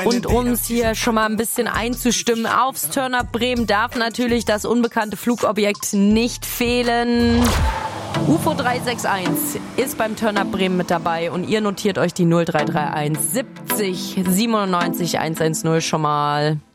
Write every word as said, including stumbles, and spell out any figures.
Und um es hier schon mal ein bisschen einzustimmen, aufs Turn-Up Bremen darf natürlich das unbekannte Flugobjekt nicht fehlen. U F O drei sechs eins ist beim Turn-Up Bremen mit dabei und ihr notiert euch die null drei drei eins siebzig siebenundneunzig hundertzehn schon mal.